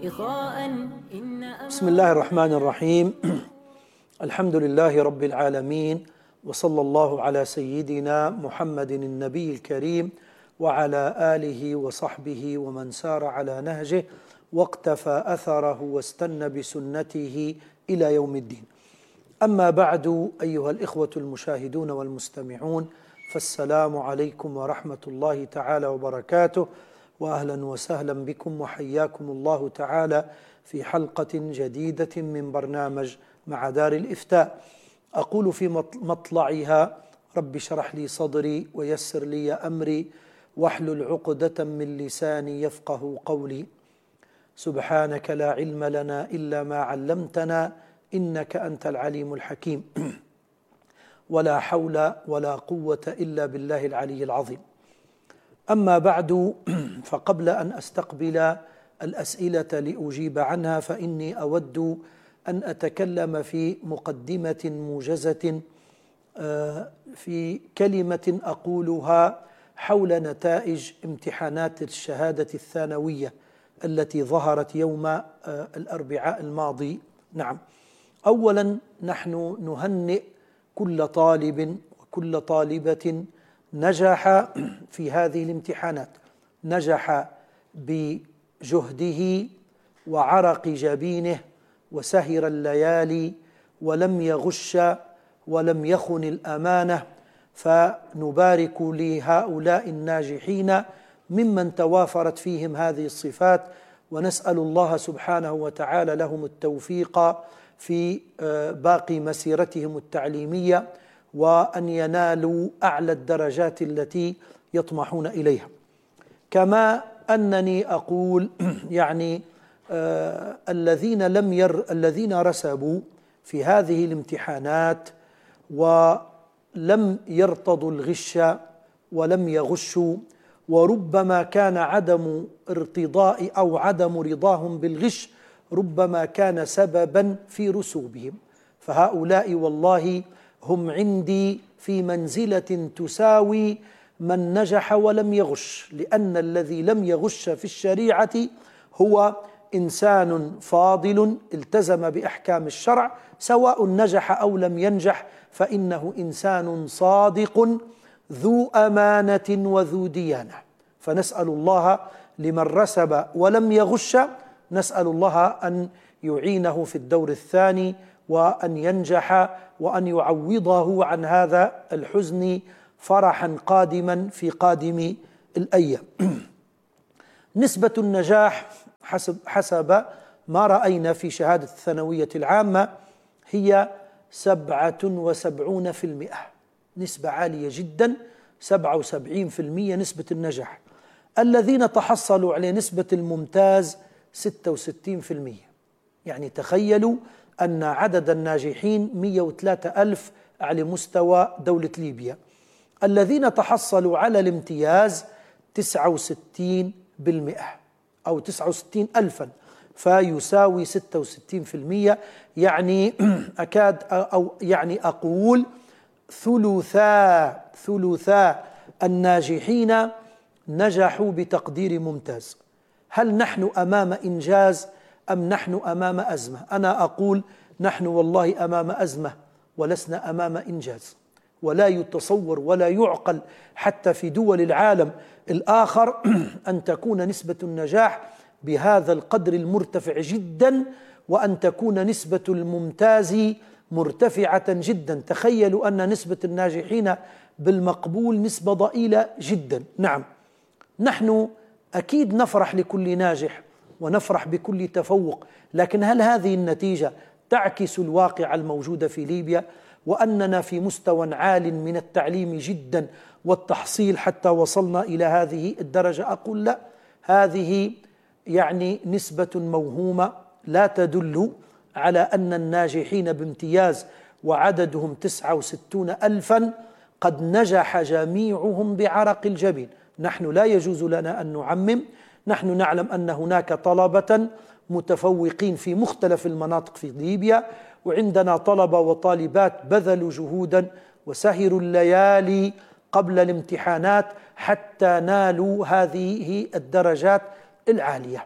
بسم الله الرحمن الرحيم. الحمد لله رب العالمين، وصلى الله على سيدنا محمد النبي الكريم وعلى آله وصحبه ومن سار على نهجه واقتفى أثره واستنى بسنته إلى يوم الدين. أما بعد، أيها الإخوة المشاهدون والمستمعون، فالسلام عليكم ورحمة الله تعالى وبركاته، وأهلا وسهلا بكم وحياكم الله تعالى في حلقة جديدة من برنامج مع دار الإفتاء. أقول في مطلعها: رب اشرح لي صدري ويسر لي أمري واحلل عقدة من لساني يفقه قولي. سبحانك لا علم لنا إلا ما علمتنا إنك أنت العليم الحكيم. ولا حول ولا قوة إلا بالله العلي العظيم. أما بعد، فقبل أن أستقبل الأسئلة لأجيب عنها، فإني أود أن أتكلم في مقدمة موجزة في كلمة أقولها حول نتائج امتحانات الشهادة الثانوية التي ظهرت يوم الأربعاء الماضي. نعم، أولا نحن نهنئ كل طالب وكل طالبة نجح في هذه الامتحانات، نجح بجهده وعرق جبينه وسهر الليالي ولم يغش ولم يخن الأمانة، فنبارك لهؤلاء الناجحين ممن توافرت فيهم هذه الصفات، ونسأل الله سبحانه وتعالى لهم التوفيق في باقي مسيرتهم التعليمية، وأن ينالوا أعلى الدرجات التي يطمحون إليها. كما أنني أقول يعني الذين رسبوا في هذه الامتحانات ولم يرتضوا الغش ولم يغشوا، وربما كان عدم ارتضاء أو عدم رضاهم بالغش ربما كان سببا في رسوبهم، فهؤلاء والله هم عندي في منزلة تساوي من نجح ولم يغش، لأن الذي لم يغش في الشريعة هو إنسان فاضل التزم بأحكام الشرع، سواء نجح أو لم ينجح فإنه إنسان صادق ذو أمانة وذو ديانة. فنسأل الله لمن رسب ولم يغش، نسأل الله أن يعينه في الدور الثاني وأن ينجح وأن يعوضه عن هذا الحزن فرحا قادما في قادم الأيام. نسبة النجاح حسب ما رأينا في شهادة الثانوية العامة هي 77%، نسبة عالية جدا، 77% نسبة النجاح. الذين تحصلوا على نسبة الممتاز 66%. يعني تخيلوا أن عدد الناجحين 103,000 على مستوى دولة ليبيا. الذين تحصلوا على الامتياز 69% أو 69,000، فيساوي 66%. يعني أكاد أو يعني أقول ثلثا الناجحين نجحوا بتقدير ممتاز. هل نحن أمام إنجاز أم نحن أمام أزمة؟ أنا أقول نحن والله أمام أزمة ولسنا أمام إنجاز، ولا يتصور ولا يعقل حتى في دول العالم الآخر أن تكون نسبة النجاح بهذا القدر المرتفع جدا، وأن تكون نسبة الممتاز مرتفعة جدا. تخيلوا أن نسبة الناجحين بالمقبول نسبة ضئيلة جدا. نعم، نحن أكيد نفرح لكل ناجح ونفرح بكل تفوق، لكن هل هذه النتيجة تعكس الواقع الموجود في ليبيا، وأننا في مستوى عال من التعليم جدا والتحصيل حتى وصلنا إلى هذه الدرجة؟ أقول لا، هذه يعني نسبة موهومة لا تدل على أن الناجحين بامتياز وعددهم 69,000 قد نجح جميعهم بعرق الجبين. نحن لا يجوز لنا أن نعمم، نحن نعلم أن هناك طلبة متفوقين في مختلف المناطق في ليبيا، وعندنا طلبة وطالبات بذلوا جهودا وسهروا الليالي قبل الامتحانات حتى نالوا هذه الدرجات العالية.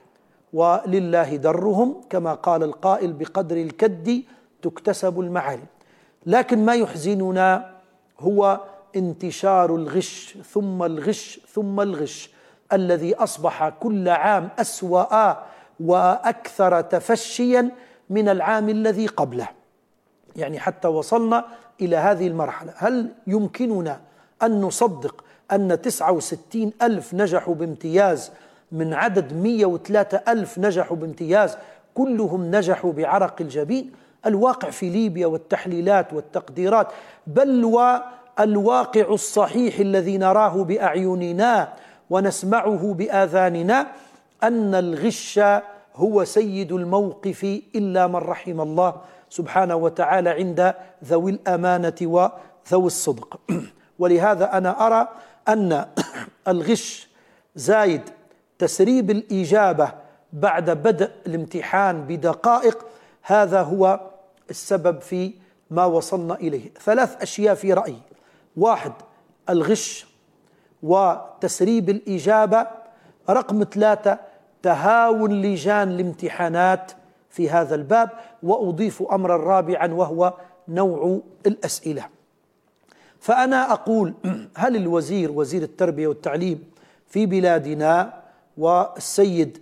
ولله درهم كما قال القائل: بقدر الكد تكتسب المعالم. لكن ما يحزننا هو انتشار الغش ثم الغش ثم الغش الذي أصبح كل عام أسوأ وأكثر تفشيا من العام الذي قبله. يعني حتى وصلنا إلى هذه المرحلة. هل يمكننا أن نصدق أن 69 ألف نجحوا بامتياز من عدد 103 ألف نجحوا بامتياز، كلهم نجحوا بعرق الجبين؟ الواقع في ليبيا والتحليلات والتقديرات، بل والواقع الصحيح الذي نراه بأعيننا ونسمعه بآذاننا أن الغش هو سيد الموقف إلا من رحم الله سبحانه وتعالى عند ذوي الأمانة وذوي الصدق. ولهذا أنا أرى أن الغش زايد تسريب الإجابة بعد بدء الامتحان بدقائق، هذا هو السبب في ما وصلنا إليه. 3 أشياء في رأيي: 1 الغش وتسريب الإجابة. رقم 3 تهاون لجان الامتحانات في هذا الباب. وأضيف أمرا رابعا وهو نوع الأسئلة. فأنا أقول: هل وزير التربية والتعليم في بلادنا والسيد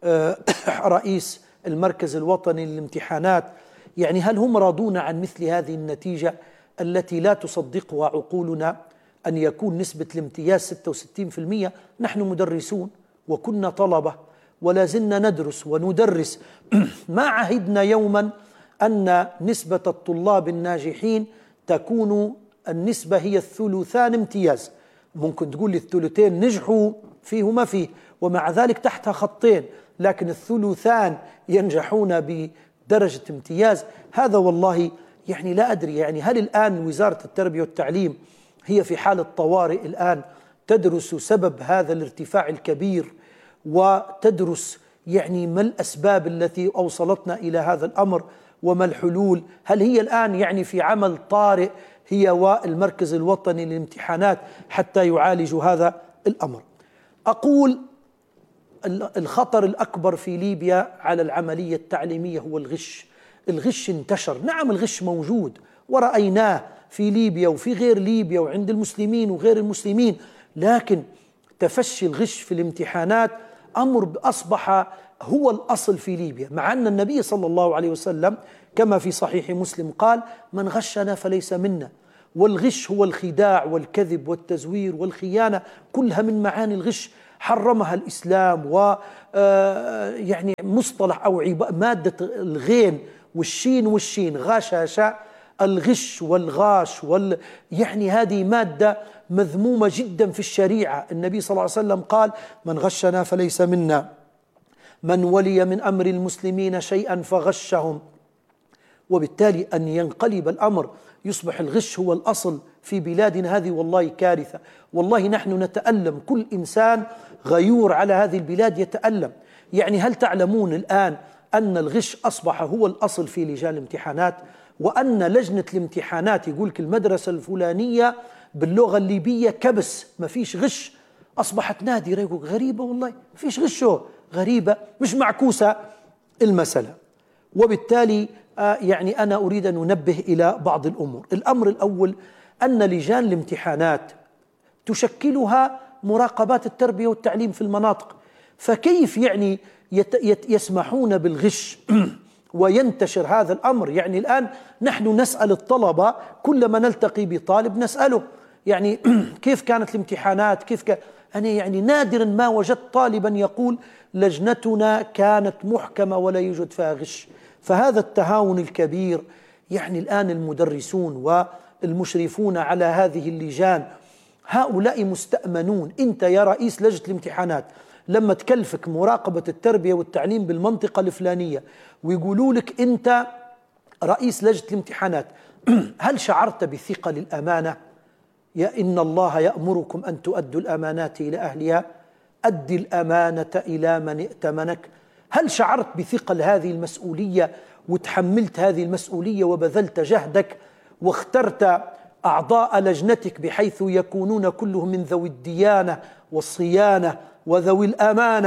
رئيس المركز الوطني للامتحانات يعني هل هم راضون عن مثل هذه النتيجة التي لا تصدقها عقولنا، أن يكون نسبة الامتياز 66%؟ نحن مدرسون وكنا طلبة ولا زلنا ندرس وندرس. ما عهدنا يوما أن نسبة الطلاب الناجحين تكون النسبة هي 2/3 امتياز. ممكن تقول لي 2/3 نجحوا فيه وما فيه، ومع ذلك تحتها خطين، لكن 2/3 ينجحون بدرجة امتياز. هذا والله يعني لا أدري، يعني هل الآن وزارة التربية والتعليم هي في حالة طوارئ الآن تدرس سبب هذا الارتفاع الكبير، وتدرس يعني ما الأسباب التي أوصلتنا إلى هذا الأمر وما الحلول؟ هل هي الآن يعني في عمل طارئ هي والمركز الوطني للامتحانات حتى يعالجوا هذا الأمر؟ أقول الخطر الأكبر في ليبيا على العملية التعليمية هو الغش. الغش انتشر، نعم الغش موجود ورأيناه في ليبيا وفي غير ليبيا وعند المسلمين وغير المسلمين، لكن تفشي الغش في الامتحانات أمر أصبح هو الأصل في ليبيا، مع أن النبي صلى الله عليه وسلم كما في صحيح مسلم قال: من غشنا فليس منا. والغش هو الخداع والكذب والتزوير والخيانة، كلها من معاني الغش حرمها الإسلام. يعني مصطلح أو مادة الغين والشين غشاش، الغش والغاش يعني هذه مادة مذمومة جدا في الشريعة. النبي صلى الله عليه وسلم قال: من غشنا فليس منا. من ولي من أمر المسلمين شيئا فغشهم. وبالتالي أن ينقلب الأمر يصبح الغش هو الأصل في بلادنا، هذه والله كارثة. والله نحن نتألم، كل إنسان غيور على هذه البلاد يتألم. يعني هل تعلمون الآن أن الغش أصبح هو الأصل في لجان الامتحانات، وأن لجنة الامتحانات يقولك المدرسة الفلانية باللغة الليبية كبس ما فيش غش، أصبحت نادرة. يقول غريبة والله ما فيش غش، غريبة مش معكوسة المسألة. وبالتالي يعني أنا أريد أن أنبه إلى بعض الأمور. الأمر الأول أن لجان الامتحانات تشكلها مراقبات التربية والتعليم في المناطق، فكيف يعني يسمحون بالغش وينتشر هذا الأمر؟ يعني الآن نحن نسأل الطلبة، كلما نلتقي بطالب نسأله يعني كيف كانت الامتحانات، أنا يعني نادرا ما وجدت طالبا يقول لجنتنا كانت محكمة ولا يوجد فيها غش. فهذا التهاون الكبير، يعني الآن المدرسون والمشرفون على هذه اللجان هؤلاء مستأمنون. أنت يا رئيس لجنة الامتحانات لما تكلفك مراقبة التربية والتعليم بالمنطقة الفلانية ويقولوا لك أنت رئيس لجنة الامتحانات، هل شعرت بثقل الأمانة؟ يا إن الله يأمركم أن تؤدوا الأمانات إلى أهلها، أد الأمانة إلى من ائتمنك. هل شعرت بثقل هذه المسؤولية وتحملت هذه المسؤولية وبذلت جهدك واخترت أعضاء لجنتك بحيث يكونون كلهم من ذوي الديانة والصيانة وذوي الأمانة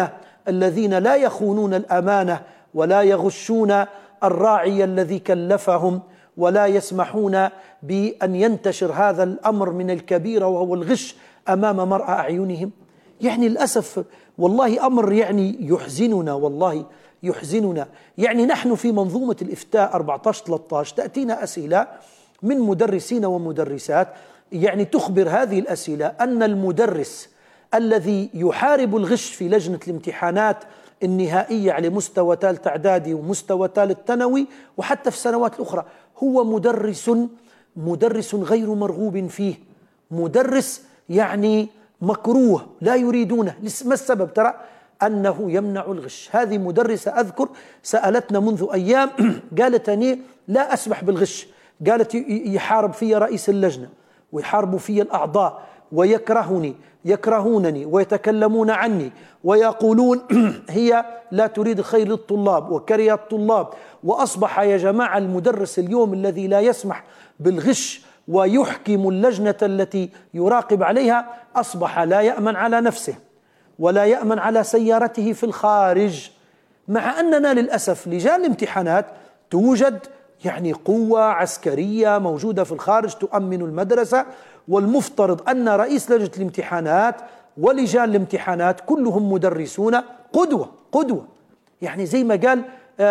الذين لا يخونون الأمانة ولا يغشون الراعي الذي كلفهم، ولا يسمحون بأن ينتشر هذا الأمر من الكبيرة وهو الغش أمام مرأى أعينهم. يعني للأسف والله أمر يعني يحزننا، والله يحزننا. يعني نحن في منظومة الإفتاء 14-13 تأتينا أسئلة من مدرسين ومدرسات يعني تخبر هذه الأسئلة أن المدرس الذي يحارب الغش في لجنة الامتحانات النهائية على مستوى ثالث إعدادي ومستوى ثالث ثانوي وحتى في السنوات الأخرى هو مدرس غير مرغوب فيه، مدرس يعني مكروه لا يريدونه. ما السبب؟ ترى أنه يمنع الغش. هذه مدرسة أذكر سألتنا منذ أيام قالت أني لا أسمح بالغش، قالت يحارب في رئيس اللجنة ويحاربوا في الأعضاء يكرهونني ويتكلمون عني ويقولون هي لا تريد خير للطلاب وكره الطلاب. وأصبح يا جماعة المدرس اليوم الذي لا يسمح بالغش ويحكم اللجنة التي يراقب عليها أصبح لا يأمن على نفسه ولا يأمن على سيارته في الخارج، مع أننا للأسف لجان الامتحانات توجد يعني قوة عسكرية موجودة في الخارج تؤمن المدرسة، والمفترض أن رئيس لجنة الامتحانات ولجان الامتحانات كلهم مدرسون قدوة. يعني زي ما قال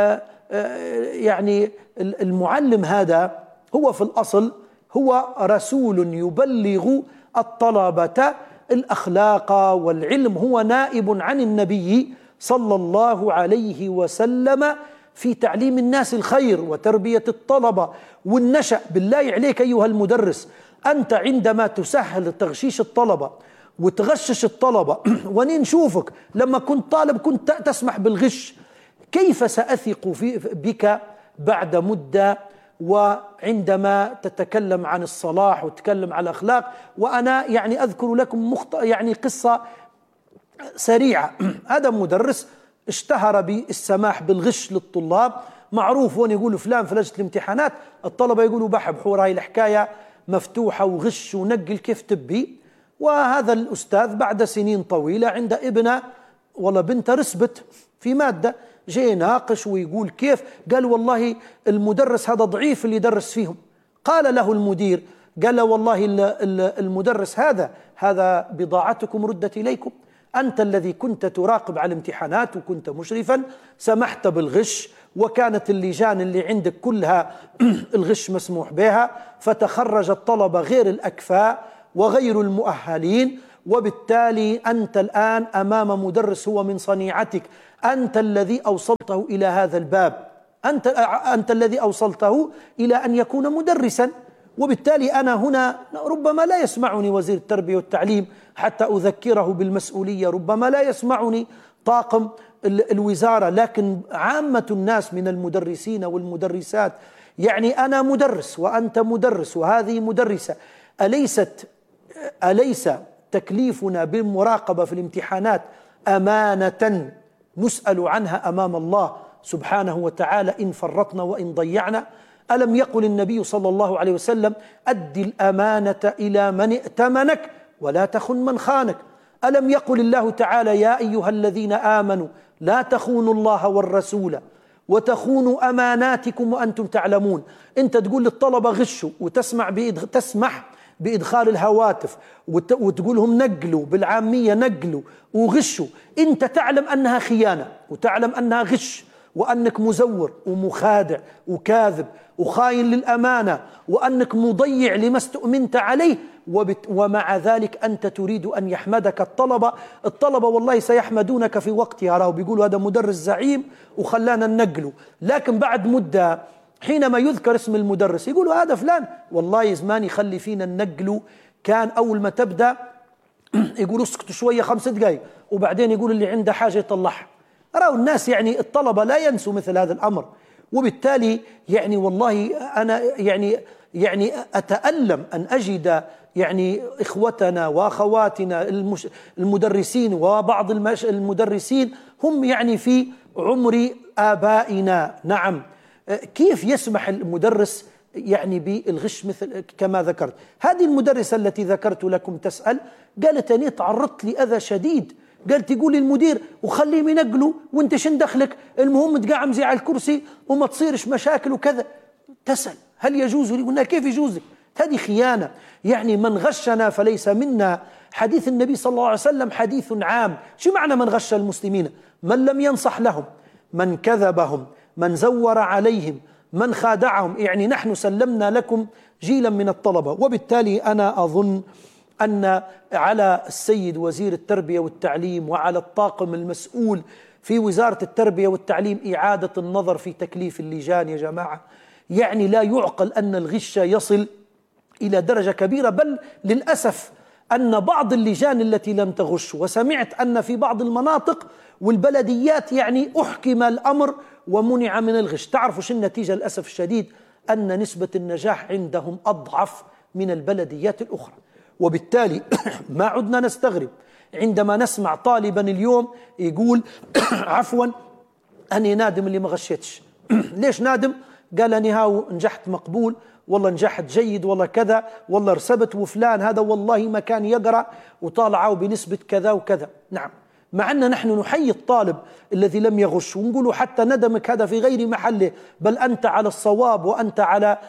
يعني المعلم هذا هو في الأصل هو رسول يبلغ الطلبة الأخلاق والعلم، هو نائب عن النبي صلى الله عليه وسلم في تعليم الناس الخير وتربية الطلبة والنشأ. بالله عليك أيها المدرس، أنت عندما تسهل تغشيش الطلبة وتغشش الطلبة ونين نشوفك لما كنت طالب كنت تسمح بالغش، كيف سأثق بك بعد مدة وعندما تتكلم عن الصلاح وتتكلم عن الأخلاق؟ وأنا يعني أذكر لكم يعني قصة سريعة. هذا مدرس اشتهر بالسماح بالغش للطلاب، معروف وين يقولوا فلان في لجنة الامتحانات الطلبة يقولوا بحبحوا هاي الحكاية مفتوحة وغش ونقل كيف تبي. وهذا الأستاذ بعد سنين طويلة عند ابنه والله بنته رسبت في مادة، جاي ناقش ويقول كيف، قال والله المدرس هذا ضعيف اللي درس فيهم. قال له المدير قال له والله المدرس هذا بضاعتكم ردت إليكم، أنت الذي كنت تراقب على الامتحانات وكنت مشرفا سمحت بالغش، وكانت اللجان اللي عندك كلها الغش مسموح بها، فتخرج الطلبة غير الأكفاء وغير المؤهلين، وبالتالي أنت الآن أمام مدرس هو من صنيعتك، أنت الذي أوصلته إلى هذا الباب، أنت الذي أوصلته إلى أن يكون مدرسا. وبالتالي أنا هنا ربما لا يسمعني وزير التربية والتعليم حتى أذكره بالمسؤولية، ربما لا يسمعني طاقم الوزارة، لكن عامة الناس من المدرسين والمدرسات. يعني أنا مدرس وأنت مدرس وهذه مدرسة، أليس تكليفنا بالمراقبة في الامتحانات أمانة نسأل عنها أمام الله سبحانه وتعالى إن فرطنا وإن ضيعنا؟ ألم يقل النبي صلى الله عليه وسلم أد الأمانة إلى من ائتمنك ولا تخن من خانك؟ ألم يقل الله تعالى يا أيها الذين آمنوا لا تخونوا الله والرسول وتخونوا أماناتكم وأنتم تعلمون؟ أنت تقول للطلبة غشوا تسمح بإدخال الهواتف وتقولهم نقلوا بالعامية نقلوا وغشوا، أنت تعلم أنها خيانة وتعلم أنها غش وأنك مزور ومخادع وكاذب وخاين للأمانة وأنك مضيع لما استؤمنت عليه، ومع ذلك أنت تريد أن يحمدك الطلبة والله سيحمدونك في وقتها، راهو بيقولوا هذا مدرس زعيم وخلانا ننقله. لكن بعد مدة حينما يذكر اسم المدرس يقولوا هذا فلان، والله زمان يخلي فينا النقل. كان أول ما تبدأ يقولوا اسكتوا شوية 5 دقائق وبعدين يقول اللي عنده حاجة يطلعها. رأوا الناس يعني الطلبة لا ينسوا مثل هذا الأمر، وبالتالي يعني والله أنا يعني أتألم أن أجد يعني إخوتنا وأخواتنا المدرسين وبعض المدرسين هم يعني في عمر آبائنا. نعم، كيف يسمح المدرس يعني بالغش مثل كما ذكرت؟ هذه المدرسة التي ذكرت لكم تسأل، قالت أني تعرضت لأذى شديد قالت يقول المدير وخليهم ينقلوا وانت شن دخلك، المهم تقعم زي على الكرسي وما تصيرش مشاكل وكذا. تسأل هل يجوز لي؟ قلنا كيف يجوز لك؟ هذه خيانة. يعني من غشنا فليس منا. حديث النبي صلى الله عليه وسلم حديث عام. شو معنى من غش المسلمين؟ من لم ينصح لهم، من كذبهم، من زور عليهم، من خادعهم. يعني نحن سلمنا لكم جيلا من الطلبة. وبالتالي أنا أظن أن على السيد وزير التربية والتعليم وعلى الطاقم المسؤول في وزارة التربية والتعليم إعادة النظر في تكليف اللجان يا جماعة. يعني لا يعقل أن الغش يصل إلى درجة كبيرة، بل للأسف أن بعض اللجان التي لم تغش، وسمعت أن في بعض المناطق والبلديات يعني أحكم الأمر ومنع من الغش. تعرفوا شو النتيجة؟ للأسف الشديد أن نسبة النجاح عندهم أضعف من البلديات الأخرى. وبالتالي ما عدنا نستغرب عندما نسمع طالبا اليوم يقول عفوا أنا نادم اللي ما غشيتش. ليش نادم؟ قال أنا هاو نجحت مقبول، والله نجحت جيد، والله كذا، والله رسبت، وفلان هذا والله ما كان يقرأ وطالعوا بنسبة كذا وكذا. نعم، مع أن نحن نحيي الطالب الذي لم يغش ونقول حتى ندمك هذا في غير محله، بل أنت على الصواب وأنت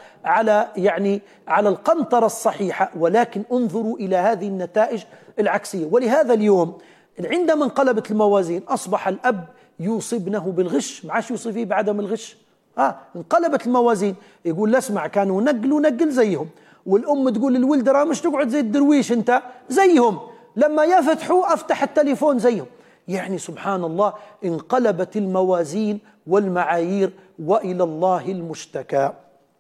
على القنطرة الصحيحة. ولكن انظروا إلى هذه النتائج العكسية. ولهذا اليوم عندما انقلبت الموازين أصبح الأب يوصي ابنه بالغش، ما عادش يوصي فيه بعدم الغش. انقلبت الموازين، يقول لا اسمع كانوا نقل زيهم، والأم تقول للولد راه مش تقعد زي الدرويش أنت زيهم، لما يفتحوا أفتح التليفون زيهم. يعني سبحان الله انقلبت الموازين والمعايير، وإلى الله المشتكى.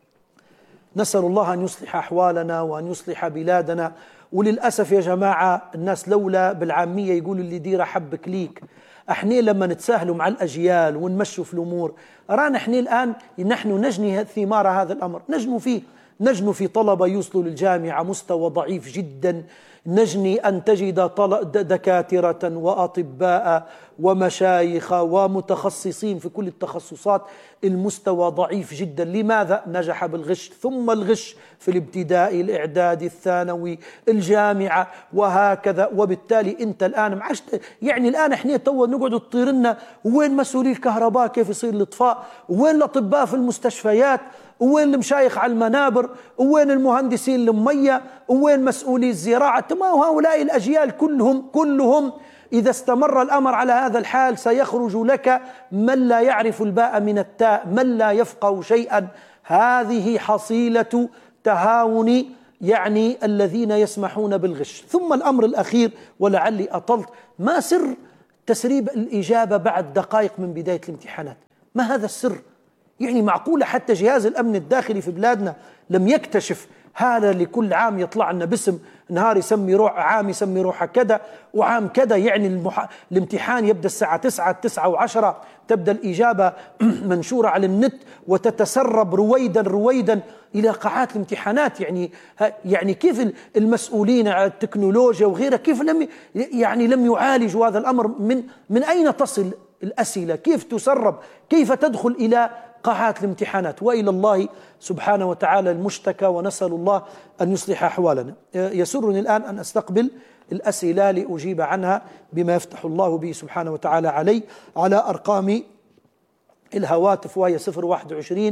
نسأل الله أن يصلح أحوالنا وأن يصلح بلادنا. وللأسف يا جماعة الناس لولا بالعامية يقولوا اللي ديره حبك ليك. احنا لما نتساهلوا مع الأجيال ونمشوا في الأمور، رانا احنا الآن نحن نجني ثمار هذا الأمر. نجنوا في طلبة يوصلوا للجامعة مستوى ضعيف جدا، نجني أن تجد دكاترة وأطباء ومشايخ ومتخصصين في كل التخصصات، المستوى ضعيف جدا. لماذا؟ نجح بالغش، ثم الغش في الابتدائي، الإعدادي، الثانوي، الجامعة، وهكذا. وبالتالي أنت الآن يعني الآن احنا تو نقعد تطير لنا وين مسؤولي الكهرباء كيف يصير الإطفاء، وين الأطباء في المستشفيات، وين المشايخ على المنابر، وين المهندسين المية، وين مسؤولي الزراعة. ما هؤلاء الأجيال كلهم إذا استمر الأمر على هذا الحال سيخرج لك من لا يعرف الباء من التاء، من لا يفقه شيئا. هذه حصيلة تهاون يعني الذين يسمحون بالغش. ثم الأمر الأخير ولعلي أطلت، ما سر تسريب الإجابة بعد دقائق من بداية الامتحانات؟ ما هذا السر؟ يعني معقولة حتى جهاز الأمن الداخلي في بلادنا لم يكتشف هذا؟ لكل عام يطلع لنا باسم، نهار يسمي روح، عام يسمي روحه كذا وعام كذا. يعني الامتحان يبدأ الساعة 9، 9 و10 تبدأ الإجابة منشورة على النت وتتسرب رويدا إلى قاعات الامتحانات. يعني كيف المسؤولين على التكنولوجيا وغيرها كيف لم يعالجوا هذا الأمر؟ من أين تصل الأسئلة؟ كيف تسرب؟ كيف تدخل إلى قاعات الامتحانات؟ وإلى الله سبحانه وتعالى المشتكى، ونسأل الله أن يصلح أحوالنا. يسرني الآن أن أستقبل الأسئلة لأجيب عنها بما يفتح الله به سبحانه وتعالى على أرقام الهواتف، وهي 021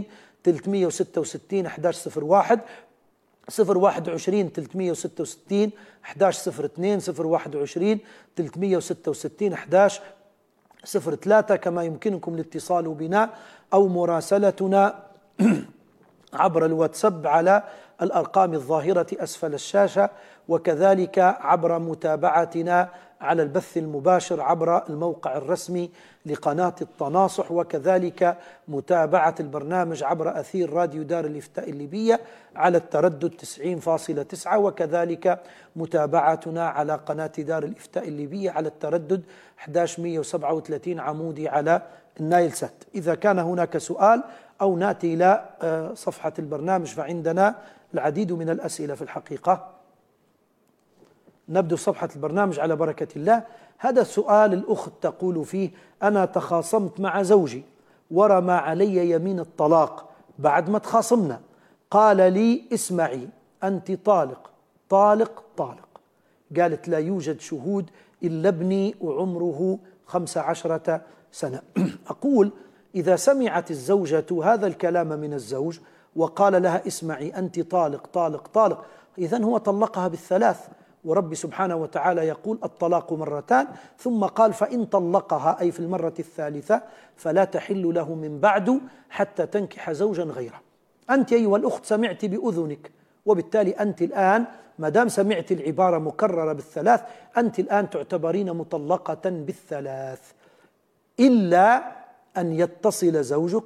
366 1101، 021 366 1102، 021 366 1103. كما يمكنكم الاتصال بنا أو مراسلتنا عبر الواتساب على الأرقام الظاهرة أسفل الشاشة، وكذلك عبر متابعتنا على البث المباشر عبر الموقع الرسمي لقناة التناصح، وكذلك متابعة البرنامج عبر أثير راديو دار الإفتاء الليبية على التردد 90.9، وكذلك متابعتنا على قناة دار الإفتاء الليبية على التردد 1137 عمودي على النايل سات. إذا كان هناك سؤال أو نأتي إلى صفحة البرنامج فعندنا العديد من الأسئلة في الحقيقة. نبدأ صفحة البرنامج على بركة الله. هذا السؤال الأخت تقول فيه: أنا تخاصمت مع زوجي ورمى علي يمين الطلاق بعد ما تخاصمنا، قال لي اسمعي أنت طالق. قالت لا يوجد شهود إلا ابني وعمره 15 سنة. أقول إذا سمعت الزوجة هذا الكلام من الزوج وقال لها اسمعي أنت طالق طالق طالق، إذن هو طلقها بالثلاث، ورب سبحانه وتعالى يقول الطلاق مرتان، ثم قال فإن طلقها أي في المرة الثالثة فلا تحل له من بعد حتى تنكح زوجا غيره. أنت أيها الأخت سمعت بأذنك، وبالتالي أنت الآن ما دام سمعت العبارة مكررة بالثلاث أنت الآن تعتبرين مطلقة بالثلاث، إلا أن يتصل زوجك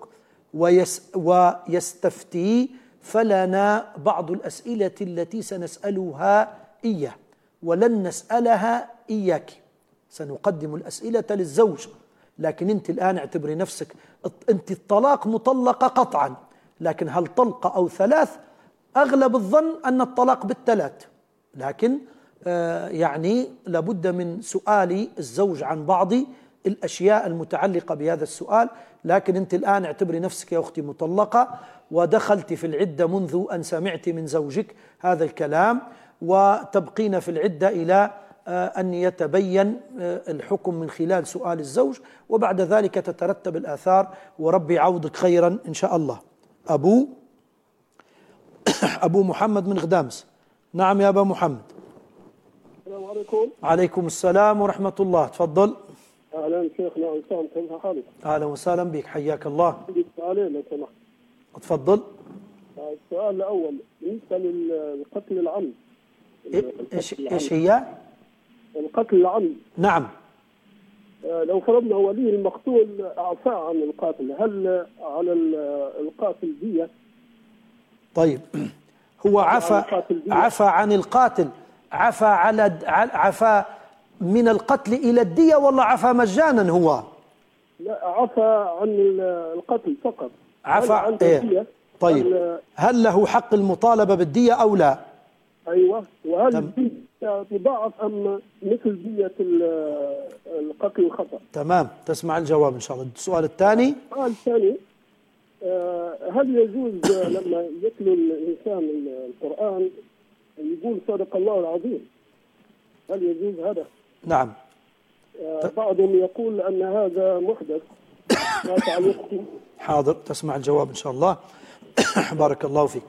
ويستفتي، فلنا بعض الأسئلة التي سنسألها إياه ولن نسألها إياك، سنقدم الأسئلة للزوج، لكن أنت الآن اعتبري نفسك أنت الطلاق مطلقة قطعا، لكن هل طلقة أو ثلاث؟ أغلب الظن أن الطلاق بالثلاث، لكن يعني لابد من سؤال الزوج عن بعض الأشياء المتعلقة بهذا السؤال. لكن أنت الآن اعتبري نفسك يا أختي مطلقة، ودخلت في العدة منذ أن سمعت من زوجك هذا الكلام، وتبقين في العدة إلى أن يتبين الحكم من خلال سؤال الزوج، وبعد ذلك تترتب الآثار، وربي يعوضك خيرا إن شاء الله. أبو محمد من غدامس. نعم يا أبا محمد. السلام عليكم. عليكم السلام ورحمة الله، تفضل. أهلا شيخنا عصام، كيف حالك؟ أهلا وسهلا بك، حياك الله. عندي سؤالين لو سمحت. تفضل. السؤال الأول بالنسبة للقتل العمد. إيش هي؟ القتل العمد. نعم. لو فرضنا ولي المقتول أعفى عن القاتل، هل على القاتل دية؟ طيب، هو عفى عن القاتل، عفى من القتل إلى الدية ولا عفى مجانا هو؟ لا، عفى عن القتل فقط. عفى عن الدية. طيب، هل له حق المطالبة بالدية أو لا؟ أيوة، وهل الدية تضاعف أم مثل دية القتل الخطأ؟ تمام، تسمع الجواب إن شاء الله. السؤال الثاني. السؤال الثاني، هل يجوز لما يتلو الإنسان القرآن يقول صدق الله العظيم؟ هل يجوز هذا؟ نعم. بعضهم يقول أن هذا محدث. ما تعليقكم؟ حاضر، تسمع الجواب إن شاء الله. بارك الله فيك.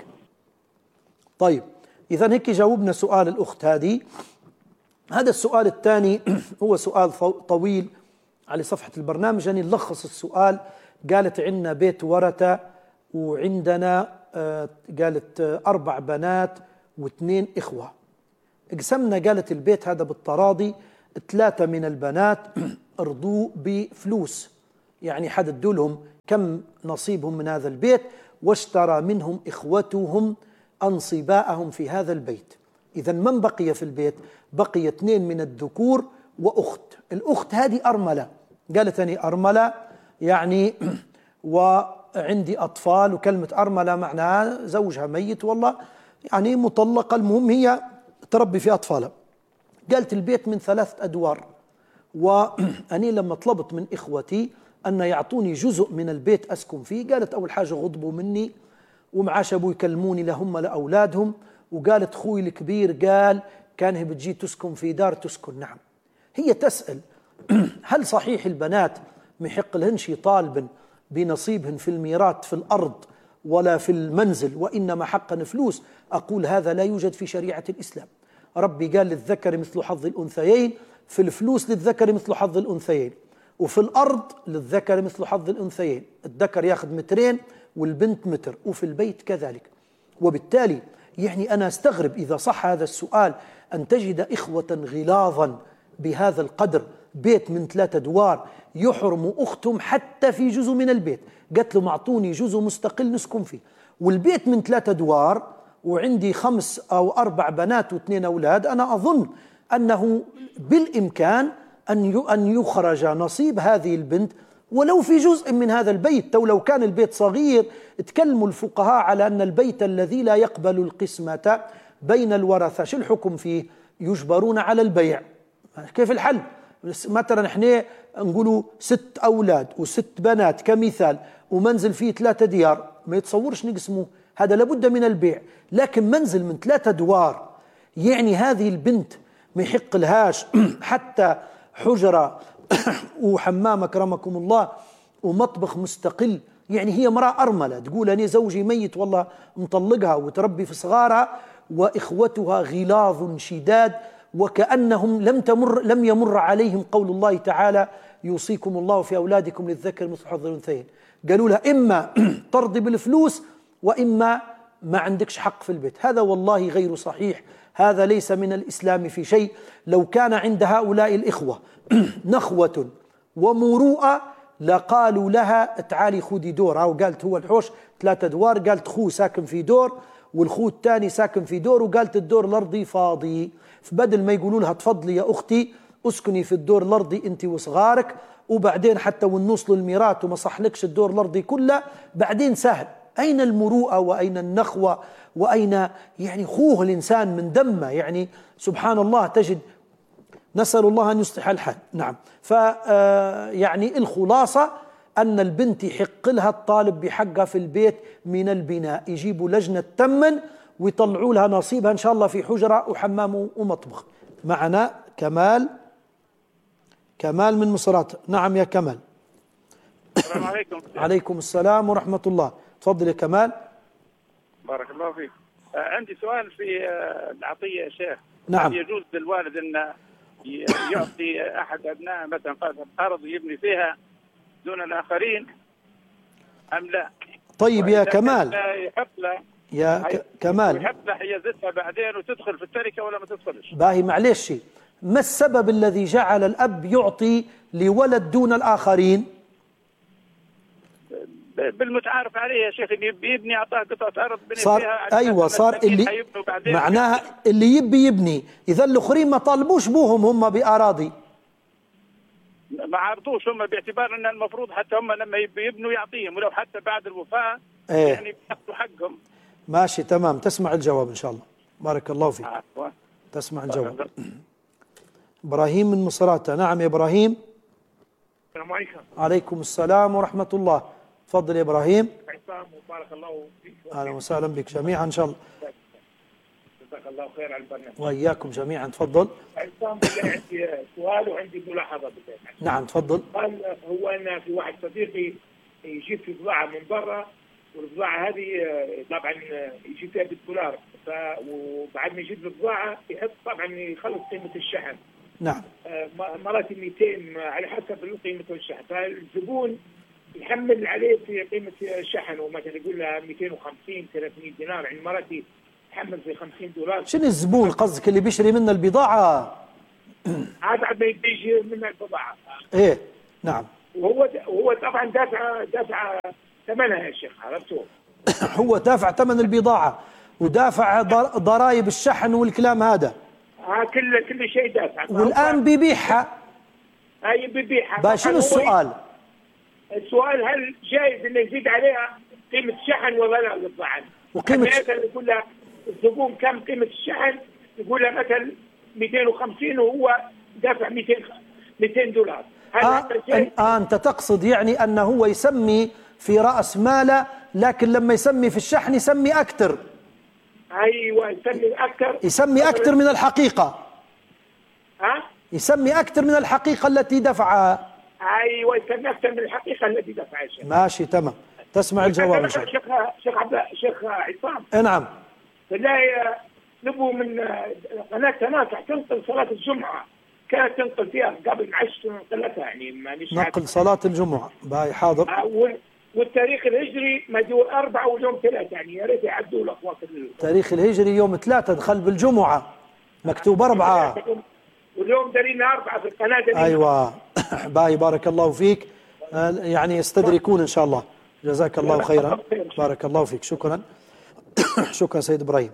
طيب، إذن هيك جاوبنا سؤال الأخت هذه. هذا السؤال الثاني هو سؤال طويل على صفحة البرنامج، يعني نلخص السؤال. قالت عندنا بيت ورثة، وعندنا قالت 4 بنات و2 إخوة. قسمنا قالت البيت هذا بالتراضي، 3 من البنات رضوا بفلوس، يعني حددوا لهم كم نصيبهم من هذا البيت، واشترى منهم إخوتهم أنصباءهم في هذا البيت. إذن من بقي في البيت؟ بقي 2 من الذكور وأخت. الأخت هذه أرملة، قالت أني أرملة يعني وعندي أطفال، وكلمة أرملة معناها زوجها ميت والله يعني مطلقة، المهم هي تربي في أطفالها. قالت البيت من 3 أدوار، وأني لما طلبت من إخوتي أن يعطوني جزء من البيت أسكن فيه، قالت أول حاجة غضبوا مني ومعاش أبوي يكلموني لهم لأولادهم، وقالت خوي الكبير قال كان هي بتجي تسكن في دار تسكن. نعم، هي تسأل هل صحيح البنات محق لهنش يطالبن بنصيبهن في الميراث في الأرض ولا في المنزل، وإنما حقا فلوس؟ أقول هذا لا يوجد في شريعة الإسلام. ربي قال للذكر مثل حظ الأنثيين، في الفلوس للذكر مثل حظ الأنثيين، وفي الأرض للذكر مثل حظ الأنثيين، الذكر ياخذ 2 والبنت 1، وفي البيت كذلك. وبالتالي يعني أنا استغرب إذا صح هذا السؤال أن تجد إخوة غلاظا بهذا القدر، بيت من 3 أدوار يحرم أختهم حتى في جزء من البيت. قالت له معطوني جزء مستقل نسكن فيه، والبيت من 3 أدوار وعندي 5 أو 4 بنات و2 أولاد. أنا أظن أنه بالإمكان أن يخرج نصيب هذه البنت ولو في جزء من هذا البيت. لو كان البيت صغير تكلموا الفقهاء على أن البيت الذي لا يقبل القسمة بين الورثة شو الحكم فيه؟ يجبرون على البيع. كيف الحل؟ مثلا احنا نقولوا 6 أولاد و6 بنات كمثال، ومنزل فيه 3 ديار، ما يتصورش نقسموه، هذا لابد من البيع. لكن منزل من 3 أدوار يعني هذه البنت ما يحق لهاش حتى حجرة وحمام أكرمكم الله ومطبخ مستقل. يعني هي امرأة أرملة تقول أنا زوجي ميت والله مطلقها وتربي في صغارها وإخوتها غلاظ شداد وكأنهم لم يمر عليهم قول الله تعالى يوصيكم الله في أولادكم للذكر مثل حظ الأنثيين. قالوا لها إما ترضي بالفلوس وإما ما عندكش حق في البيت. هذا والله غير صحيح، هذا ليس من الإسلام في شيء. لو كان عند هؤلاء الإخوة نخوة ومروءة لقالوا لها تعالي خذي دور، أو قالت هو الحوش 3 أدوار، قالت خوه ساكن في دور والخو الثاني ساكن في دور، وقالت الدور الأرضي فاضي. فبدل ما يقولوا لها تفضلي يا أختي اسكني في الدور الأرضي أنت وصغارك، وبعدين حتى ونوصلوا الميراث وما صحلكش الدور الأرضي كله بعدين سهل. أين المروءة وأين النخوة وأين يعني خوه الإنسان من دمه؟ يعني سبحان الله تجد، نسأل الله أن يصلح الحال. نعم. يعني الخلاصة أن البنت يحق لها الطالب بحقها في البيت من البناء، يجيبوا لجنة تمن ويطلعوا لها نصيبها إن شاء الله في حجرة وحمام ومطبخ. معنا كمال من مصرات. نعم يا كمال. السلام عليكم. عليكم السلام ورحمة الله. تفضل يا كمال. بارك الله فيك. عندي سؤال في العطية يا شيخ. نعم. يجوز للوالد أن يعطي أحد أبنائه مثلا أرض يبني فيها دون الآخرين أم لا؟ طيب يا كمال، يحق له كمال يحق له حيازتها بعدين وتدخل في التركة ولا ما تدخلش؟ باهي معلش، ما السبب الذي جعل الأب يعطي لولد دون الآخرين؟ بالمتعارف عليه يا شيخ، اللي بيبني أعطاه قطعة أرض بني صار فيها. أيوة، صار اللي معناها اللي يبني، إذا الآخرين ما طالبوش بوهم هم بأراضي، ما عرضوش هم باعتبار أن المفروض حتى هم لما يبنوا يعطيهم ولو حتى بعد الوفاة. يعني بياخذوا حقهم. ماشي تمام. تسمع الجواب إن شاء الله. بارك الله فيك. تسمع الجواب. إبراهيم من مصراتة. نعم يا إبراهيم. السلام عليكم. عليكم السلام ورحمة الله. تفضل يا إبراهيم. عصام وبارك الله فيك. أهلا وسهلا بك جميعا إن شاء الله. جزاك الله خير على البرنامج. وإياكم جميعا. تفضل. عصام عندي سؤال وعندي ملاحظة. نعم تفضل. قال هو أن في واحد صديقي يجيب في بضاعة من برا، والبضاعة هذه طبعا يجيب فيها بالدولار، وبعد ما يجيب البضاعة يحط طبعا يخلص قيمة الشحن. نعم. مرات 200 على حسب قيمة الشحن، فالزبون يحمل عليه في قيمة الشحن، ومثلا يقول لها 250 300 دينار، يعني مرات يحمل في 50 دولار. شنو الزبون قصدك اللي بيشتري منا البضاعة؟ هذا عاد ما يجي من البضاعة. ايه نعم. وهو طبعا دافع ثمنها يا شيخ، عرفتوا؟ هو دافع ثمن البضاعة ودافع ضرائب الشحن والكلام هذا. كل شيء دافع. والآن بيبيعها. اي بيبيعها. بقى شنو السؤال؟ السؤال هل جائز انه يزيد عليها قيمة الشحن ولا لا البضاعة؟ وقيمة مثلا يقول لها الزبون كم قيمة الشحن، يقول لها مثلا 250 وهو دافع 200 دولار. أنت تقصد يعني أنه هو يسمي في رأس ماله، لكن لما يسمي في الشحن يسمي أكثر. أيوة يسمي أكثر من الحقيقة. ها؟ يسمي أكثر من الحقيقة التي دفعها. أيوة يسمي أكثر من الحقيقة التي دفعها. ماشي تمام. تسمع الجواب إن شاء الله. شيخ عصام. نعم. بالله نبو من قناة تنافع تنقل صلاة الجمعة، كانت تنقل فيها قبل 10 نقلتها، يعني ما نقل صلاة الجمعة. باي حاضر. والتاريخ الهجري مديول 4 واليوم 3، يعني يا ريت يعدوا الاخوات. التاريخ الهجري يوم 3 دخل بالجمعة، مكتوب 4 واليوم دارينا 4 في القناة دارينا. أيوة. باي بارك الله فيك. يعني يستدركون إن شاء الله. جزاك الله خيرا. بارك الله فيك. شكرا. شكرا سيد إبراهيم.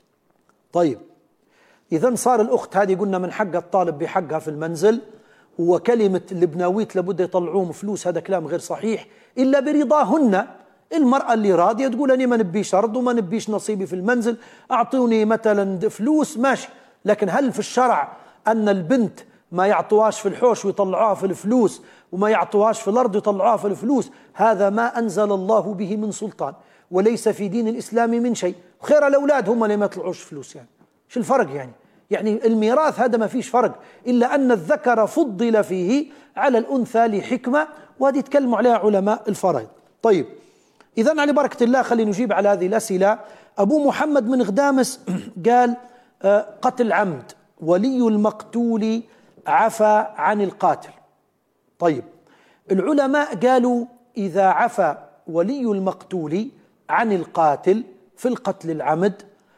طيب إذن صار الأخت هذه قلنا من حق الطالب بحقها في المنزل، وكلمة البناويت لابد يطلعوهم فلوس، هذا كلام غير صحيح إلا برضاهن. المرأة اللي راضية تقول أنا ما نبيش أرض وما نبيش نصيبي في المنزل، أعطوني مثلا فلوس ماشي. لكن هل في الشرع أن البنت ما يعطوهاش في الحوش ويطلعوها في الفلوس، وما يعطوهاش في الأرض ويطلعوها في الفلوس؟ هذا ما أنزل الله به من سلطان، وليس في دين الإسلام من شيء. خير الأولاد هم اللي ما يطلعوش فلوس، يعني شو الفرق؟ يعني يعني الميراث هذا ما فيش فرق، إلا أن الذكر فضل فيه على الأنثى لحكمة، وهذه يتكلموا عليها علماء الفرائض. طيب إذن على بركة الله خلينا نجيب على هذه الأسئلة. أبو محمد من غدامس قال قتل عمد، ولي المقتول عفى عن القاتل. طيب العلماء قالوا إذا عفى ولي المقتول عن القاتل في القتل العمد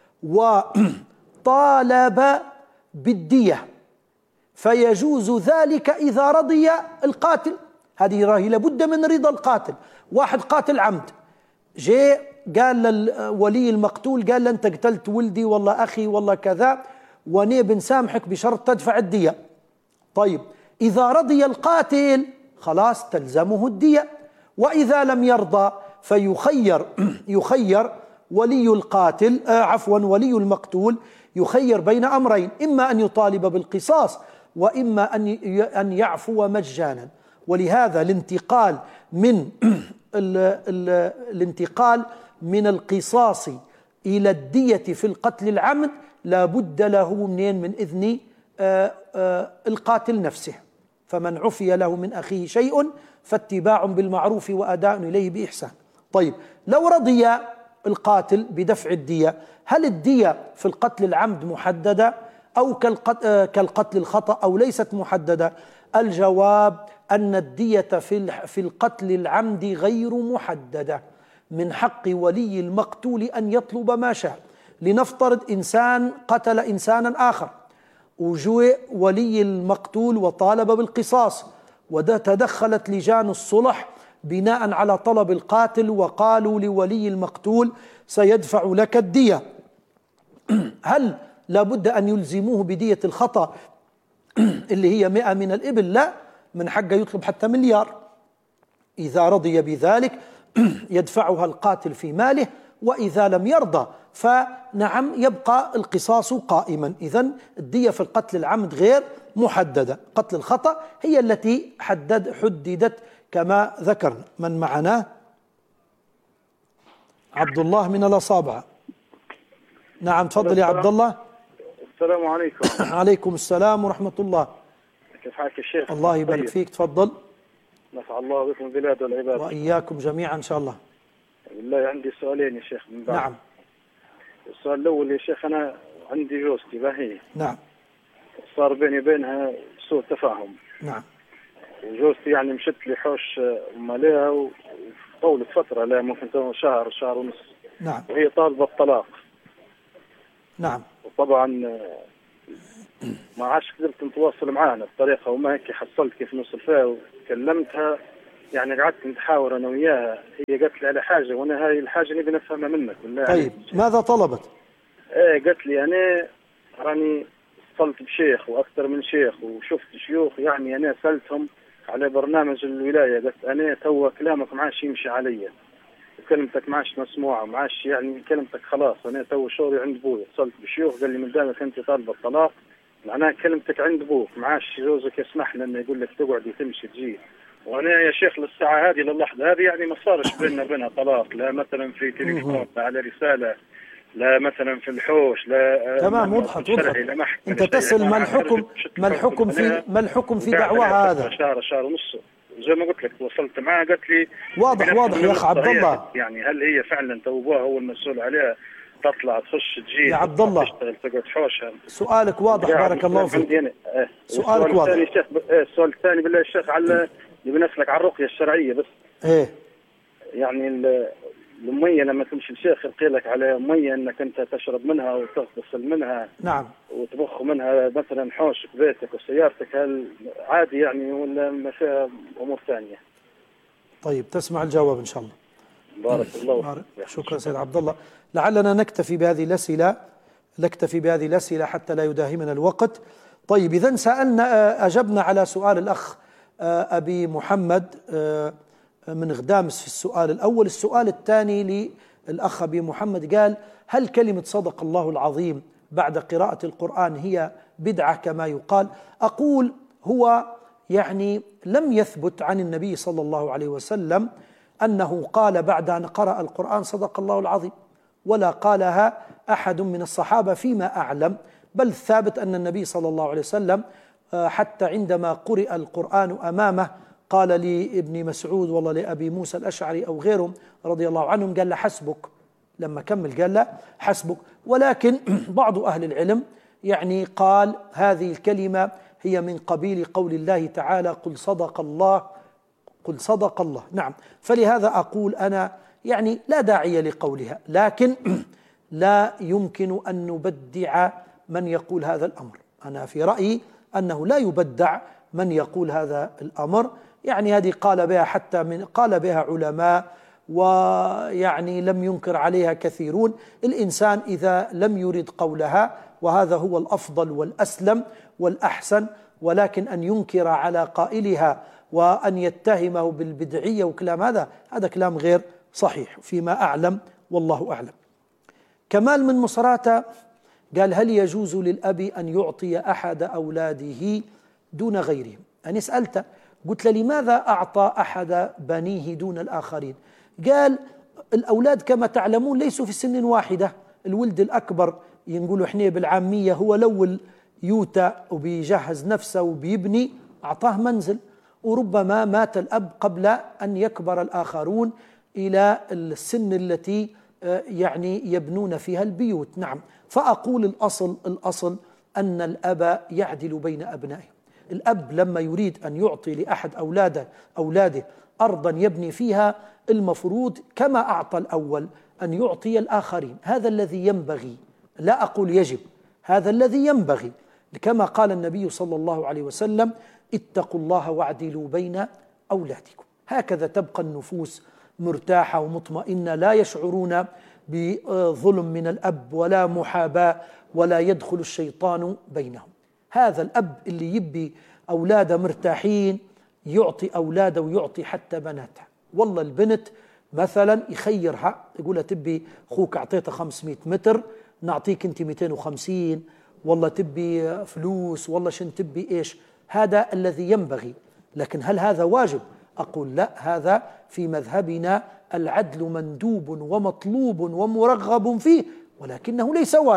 وطالب بالدية فيجوز ذلك إذا رضي القاتل. هذه راهي لابد من رضا القاتل. واحد قاتل عمد جاء قال للولي المقتول قال له أنت قتلت ولدي والله أخي والله كذا، وأنا بنسامحك بشرط تدفع الدية. طيب إذا رضي القاتل خلاص تلزمه الدية، وإذا لم يرضى يخير ولي القاتل ولي المقتول يخير بين أمرين، إما أن يطالب بالقصاص وإما أن يعفو مجانا. ولهذا الانتقال من القصاص إلى الدية في القتل العمد لا بد له من إذن القاتل نفسه. فمن عفي له من أخيه شيء فاتباع بالمعروف وأداء إليه بإحسان. طيب لو رضي القاتل بدفع الدية، هل الدية في القتل العمد محددة أو كالقتل الخطأ أو ليست محددة؟ الجواب أن الدية في القتل العمد غير محددة. من حق ولي المقتول أن يطلب ما شاء. لنفترض إنسان قتل إنسانا آخر وجاء ولي المقتول وطالب بالقصاص، وتدخلت لجان الصلح بناء على طلب القاتل وقالوا لولي المقتول سيدفع لك الدية، هل لابد أن يلزموه بدية الخطأ اللي هي 100 من الإبل؟ لا، من حقه يطلب حتى مليار. إذا رضي بذلك يدفعها القاتل في ماله، وإذا لم يرضى فنعم يبقى القصاص قائما. إذن الدية في القتل العمد غير محددة. قتل الخطأ هي التي حددت كما ذكرنا. من معنا؟ عبد الله من الأصابع. نعم تفضل يا عبد الله. السلام عليكم. عليكم السلام ورحمة الله. كيف حالك يا شيخ؟ الله يبارك فيك، تفضل. نفع الله بكم البلاد والعباد. وإياكم جميعا إن شاء الله. بالله عندي سؤالين يا شيخ من بعد. نعم. السؤال الأول يا شيخ، أنا عندي جوزتي باهية. نعم. صار بيني وبينها سوء تفاهم. نعم. وجوزتي يعني مشت لي حوش مالها وطولت فترة، لا ممكن شهر ونص. نعم. وهي طالبة الطلاق. نعم. وطبعا ما عادش قدرت نتواصل معانا بطريقة، وما هيك حصلت كيف نوصل فيها وكلمتها، يعني قعدت نتحاور أنا وياها. هي قالت لي على حاجة وأنا هاي الحاجة نبي نفهمها منك بالله. طيب ماذا طلبت؟ قالت لي أنا راني اتصلت بشيخ وأكثر من شيخ وشفت شيوخ، يعني أنا سألتهم على برنامج الولاية، قلت أنا توا كلامك ما عادش يمشي علي، كلمتك ما عادش مسموعة، ما عادش يعني كلمتك خلاص، أنا توا شوري عند بوي. اتصلت بشيوخ قال لي من دامك أنت طالبة الطلاق معناها كلمتك عند بوك، ما عادش جوزك يسمح لنا يقول لك تقعدي تمشي تجي. وانا يا شيخ للساعه هذه للحظه هذه يعني ما صارش بيننا وبينها طلاق، لا مثلا في تليفون لا على رساله لا مثلا في الحوش لا. تمام وضحت. انت تسأل ما الحكم في دعواها هذا؟ شهر ونص زي ما قلت لك تواصلت معها، قالت لي واضح يا اخ عبد الله، يعني هل هي فعلا توبوها هو المسؤول عليها تطلع تخش تجي يا عبد الله؟ تشتغل تقعد حوشها. سؤالك واضح بارك الله فيك. سؤالك واضح. السؤال الثاني بالله الشيخ على يبي نسألك على الرقية الشرعية بس. ايه يعني المية لما تمشي الشيخ يلقي لك على مية انك انت تشرب منها وتغتسل منها. نعم. وتبخ منها مثلا حوشك بيتك وسيارتك، هل عادي يعني ولا ما فيها امور ثانية؟ طيب تسمع الجواب ان شاء الله. بارك الله فيك. شكرا سيد عبد الله. لعلنا نكتفي بهذه الأسئلة حتى لا يداهمنا الوقت. طيب إذن أجبنا على سؤال الأخ أبي محمد من غدامس في السؤال الأول. السؤال الثاني للأخ أبي محمد قال هل كلمة صدق الله العظيم بعد قراءة القرآن هي بدعة كما يقال؟ أقول هو يعني لم يثبت عن النبي صلى الله عليه وسلم أنه قال بعد أن قرأ القرآن صدق الله العظيم، ولا قالها أحد من الصحابة فيما أعلم، بل ثابت أن النبي صلى الله عليه وسلم حتى عندما قرئ القرآن أمامه قال لابن مسعود والله لأبي موسى الأشعري أو غيرهم رضي الله عنهم قال له حسبك، لما كمل قال له حسبك. ولكن بعض أهل العلم يعني قال هذه الكلمة هي من قبيل قول الله تعالى قل صدق الله، قل صدق الله. نعم، فلهذا أقول أنا يعني لا داعي لقولها، لكن لا يمكن أن نبدع من يقول هذا الأمر. أنا في رأيي أنه لا يبدع من يقول هذا الأمر، يعني هذه قال بها حتى قال بها علماء، ويعني لم ينكر عليها كثيرون. الإنسان إذا لم يرد قولها، وهذا هو الأفضل والأسلم والأحسن، ولكن أن ينكر على قائلها وأن يتهمه بالبدعية وكلام هذا كلام غير صحيح فيما أعلم، والله أعلم. كمال من مصراتة قال هل يجوز للأب أن يعطي أحد أولاده دون غيرهم؟ أنا سألته قلت له لماذا أعطى أحد بنيه دون الآخرين؟ قال الأولاد كما تعلمون ليسوا في سن واحدة، الولد الأكبر ينقولوا إحنا بالعامية هو الأول يوتى وبيجهز نفسه وبيبني، أعطاه منزل، وربما مات الأب قبل أن يكبر الآخرون إلى السن التي يعني يبنون فيها البيوت. نعم، فأقول الأصل أن الأب يعدل بين أبنائه. الأب لما يريد أن يعطي لأحد أولاده أرضا يبني فيها، المفروض كما أعطى الأول أن يعطي الآخرين، هذا الذي ينبغي، لا أقول يجب، هذا الذي ينبغي، كما قال النبي صلى الله عليه وسلم اتقوا الله واعدلوا بين أولادكم. هكذا تبقى النفوس مرتاحة ومطمئنة، لا يشعرون بظلم من الأب ولا محاباة، ولا يدخل الشيطان بينهم. هذا الأب اللي يبي أولاده مرتاحين يعطي أولاده ويعطي حتى بناتها. والله البنت مثلا يخيرها يقولها تبي أخوك أعطيته 500 متر نعطيك أنت 250، والله تبي فلوس، والله شن تبي إيش، هذا الذي ينبغي. لكن هل هذا واجب؟ أقول لا، هذا في مذهبنا العدل مندوب ومطلوب ومرغب فيه، ولكنه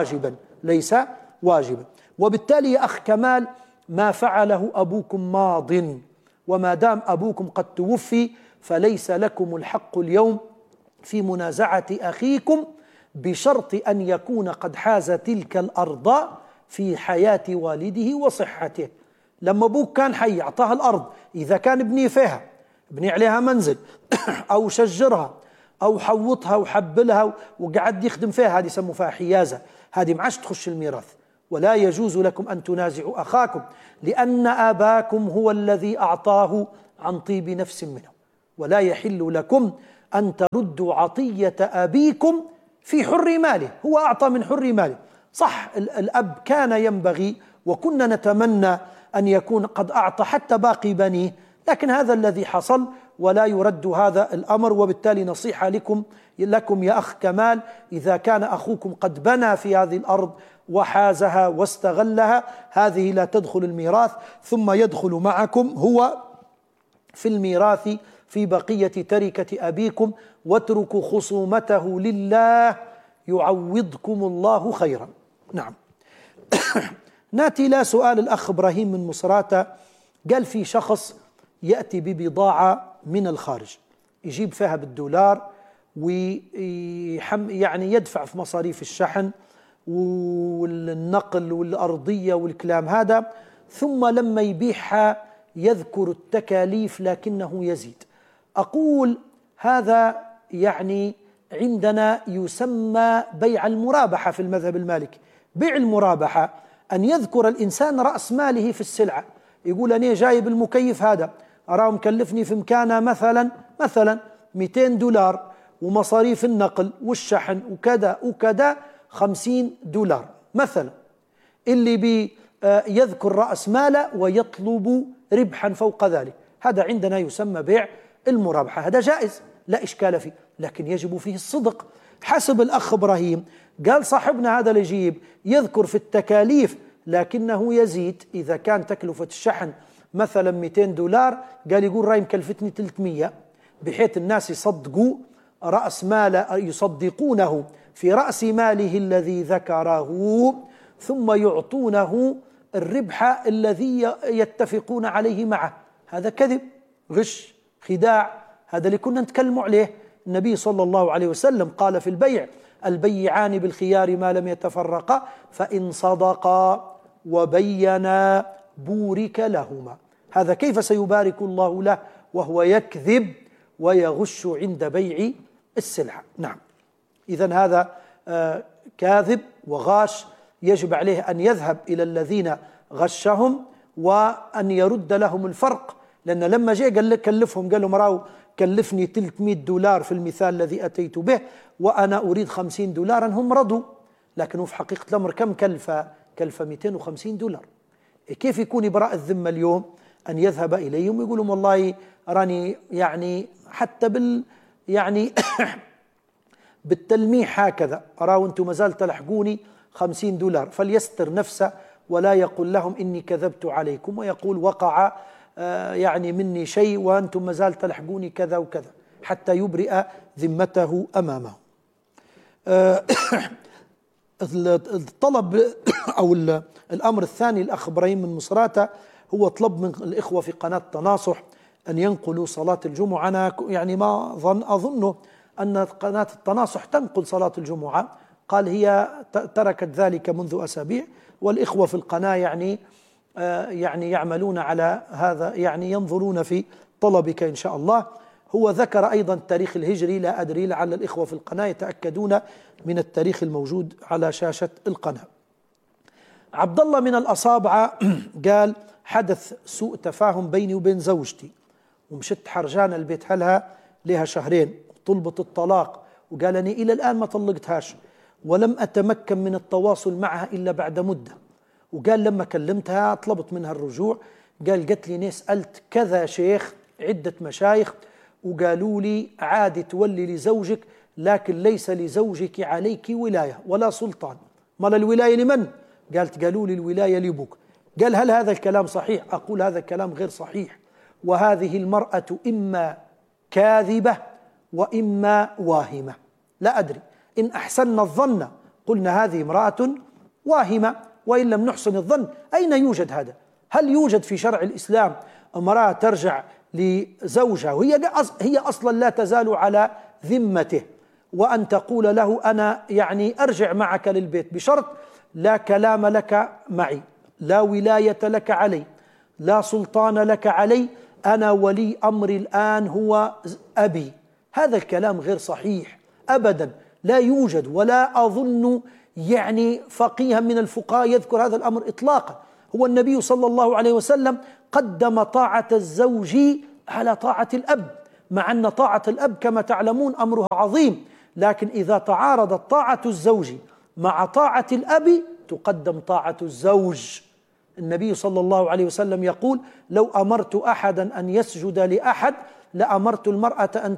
ليس واجبا. وبالتالي يا أخ كمال ما فعله أبوكم ماض، وما دام أبوكم قد توفي فليس لكم الحق اليوم في منازعة أخيكم، بشرط أن يكون قد حاز تلك الأرض في حياة والده وصحته. لما أبوك كان حي أعطاها الأرض، إذا كان ابني فيها ابني عليها منزل أو شجرها أو حوطها وحبلها وقعد يخدم فيها، هذه يسموا فيها حيازة، هذه معاش تخش الميراث. ولا يجوز لكم أن تنازعوا أخاكم، لأن أباكم هو الذي أعطاه عن طيب نفس منه، ولا يحل لكم أن تردوا عطية أبيكم في حر ماله، هو أعطى من حر ماله. صح الأب كان ينبغي وكنا نتمنى أن يكون قد أعطى حتى باقي بنيه، لكن هذا الذي حصل ولا يرد هذا الأمر. وبالتالي نصيحة لكم يا أخ كمال، إذا كان أخوكم قد بنى في هذه الأرض وحازها واستغلها، هذه لا تدخل الميراث، ثم يدخل معكم هو في الميراث في بقية تركة أبيكم، واتركوا خصومته لله يعوضكم الله خيرا. نعم. نأتي إلى سؤال الأخ إبراهيم من مصراتة، قال في شخص يأتي ببضاعة من الخارج يجيب فيها بالدولار يعني يدفع في مصاريف الشحن والنقل والأرضية والكلام هذا، ثم لما يبيعها يذكر التكاليف لكنه يزيد. أقول هذا يعني عندنا يسمى بيع المرابحة في المذهب المالكي. بيع المرابحة أن يذكر الإنسان رأس ماله في السلعة، يقول أنا جايب المكيف هذا أراه مكلفني في مكانه مثلا 200 دولار ومصاريف النقل والشحن وكذا 50 دولار مثلا، اللي يذكر رأس ماله ويطلب ربحا فوق ذلك، هذا عندنا يسمى بيع المرابحة. هذا جائز لا إشكال فيه، لكن يجب فيه الصدق. حسب الأخ إبراهيم قال صاحبنا هذا اللي يذكر في التكاليف لكنه يزيد، إذا كان تكلفة الشحن مثلا 200 دولار قال يقول راي مكلفتني 300، بحيث الناس يصدقوا رأس ماله، يصدقونه في رأس ماله الذي ذكره، ثم يعطونه الربح الذي يتفقون عليه معه. هذا كذب، غش، خداع. هذا اللي كنا نتكلم عليه. النبي صلى الله عليه وسلم قال في البيع: البيعان بالخيار ما لم يتفرقا فإن صدقا وبينا بورك لهما. هذا كيف سيبارك الله له وهو يكذب ويغش عند بيع السلعة؟ نعم، إذن هذا كاذب وغاش، يجب عليه أن يذهب إلى الذين غشهم وأن يرد لهم الفرق. لأن لما جاء قال لك كلفهم، قال لهم راو كلفني $300 في المثال الذي أتيت به وأنا أريد $50، هم رضوا. لكن في حقيقة الأمر كم كلفة $250. كيف يكون إبراء الذمة اليوم؟ أن يذهب إليهم ويقول لهم والله راني يعني حتى يعني بالتلميح هكذا أراو أنتم ما زال تلحقوني $50، فليستر نفسه ولا يقول لهم إني كذبت عليكم، ويقول وقع يعني مني شيء وأنتم ما زال تلحقوني كذا وكذا، حتى يبرئ ذمته أمامه. الطلب أو الأمر الثاني، الأخ إبراهيم من مصراتة هو طلب من الإخوة في قناة تناصح أن ينقلوا صلاة الجمعة. أنا يعني ما أظنه أن قناة التناصح تنقل صلاة الجمعة، قال هي تركت ذلك منذ أسابيع، والإخوة في القناة يعني يعملون على هذا، يعني ينظرون في طلبك إن شاء الله. هو ذكر أيضا التاريخ الهجري، لا أدري لعل الإخوة في القناة يتأكدون من التاريخ الموجود على شاشة القناة. عبد الله من الأصابعة قال: حدث سوء تفاهم بيني وبين زوجتي، ومشت حرجانة البيت هلها لها شهرين، طلبت الطلاق، وقال أني إلى الآن ما طلقتهاش ولم أتمكن من التواصل معها إلا بعد مدة. وقال لما كلمتها طلبت منها الرجوع، قالت لي سألت كذا شيخ، عدة مشايخ، وقالوا لي عادي تولي لزوجك، لكن ليس لزوجك عليك ولاية ولا سلطان. ما الولاية لمن؟ قالوا لي الولاية لأبوك. قال: هل هذا الكلام صحيح؟ أقول هذا الكلام غير صحيح، وهذه المرأة إما كاذبة وإما واهمة، لا أدري. إن أحسن الظن قلنا هذه امرأة واهمة، وإن لم نحسن الظن أين يوجد هذا؟ هل يوجد في شرع الإسلام امرأة ترجع لزوجها وهي أصلا لا تزال على ذمته، وأن تقول له أنا يعني أرجع معك للبيت بشرط لا كلام لك معي، لا ولاية لك علي، لا سلطان لك علي، أنا ولي أمري الآن هو أبي؟ هذا الكلام غير صحيح أبدا، لا يوجد، ولا أظن يعني فقيها من الفقهاء يذكر هذا الأمر إطلاقا. هو النبي صلى الله عليه وسلم قدم طاعة الزوج على طاعة الأب، مع أن طاعة الأب كما تعلمون أمرها عظيم، لكن إذا تعارضت طاعة الزوج مع طاعة الأب تقدم طاعة الزوج. النبي صلى الله عليه وسلم يقول: لو أمرت أحدا أن يسجد لأحد لأمرت المرأة أن